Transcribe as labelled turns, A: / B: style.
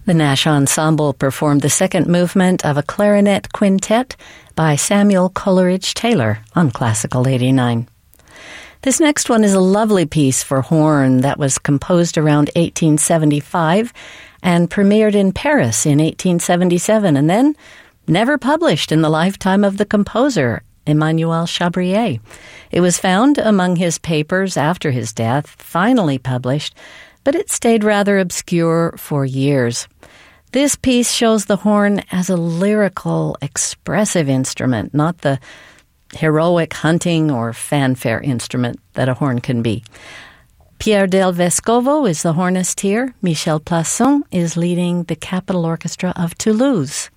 A: The Nash Ensemble performed the second movement of a clarinet quintet by Samuel Coleridge Taylor on Classical 89. This next one is a lovely piece for horn that was composed around 1875 and premiered in Paris in 1877 and then never published in the lifetime of the composer, Emmanuel Chabrier. It was found among his papers after his death, finally published, but it stayed rather obscure for years. This piece shows the horn as a lyrical, expressive instrument, not the heroic hunting or fanfare instrument that a horn can be. Pierre Del Vescovo is the hornist here. Michel Plasson is leading the Capitol Orchestra of Toulouse.